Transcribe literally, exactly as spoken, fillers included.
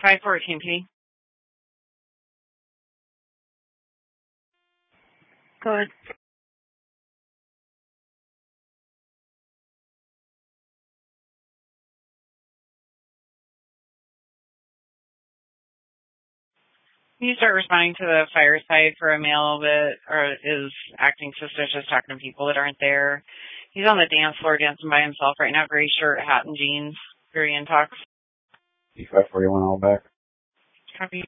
five fourteen P. Go ahead. Can you start responding to the fire site for a male that or is acting suspicious, talking to people that aren't there? He's on the dance floor dancing by himself right now, gray shirt, hat, and jeans. Very intox. five forty-one, all back. Copy.